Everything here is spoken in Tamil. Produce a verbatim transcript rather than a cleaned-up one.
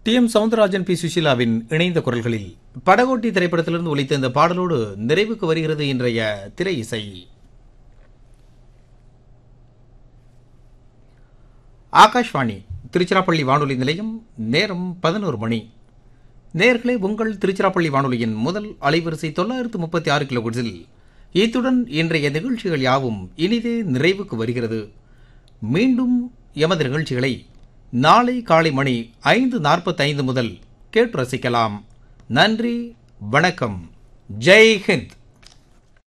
டி எம் சவுந்தரராஜன், பி சுஷீலாவின் இணைந்த குரல்களில் படகோட்டி திரைப்படத்திலிருந்து ஒலித்த இந்த பாடலோடு நிறைவுக்கு வருகிறது இன்றைய திரை இசை. ஆகாஷ்வாணி திருச்சிராப்பள்ளி வானொலி நிலையம். நேரம் பதினோரு மணி. நேர்களே, உங்கள் திருச்சிராப்பள்ளி வானொலியின் முதல் அலைவரிசை தொள்ளாயிரத்து முப்பத்தி ஆறு கிலோஹெர்ட்ஸில் இத்துடன் இன்றைய நிகழ்ச்சிகள் யாவும் இனிதே நிறைவுக்கு வருகிறது. மீண்டும் எமது நிகழ்ச்சிகளை நாளை காலை மணி ஐந்து நாற்பத்தி ஐந்து முதல் கேட்டு ரசிக்கலாம். நன்றி, வணக்கம், ஜெய் ஹிந்த்.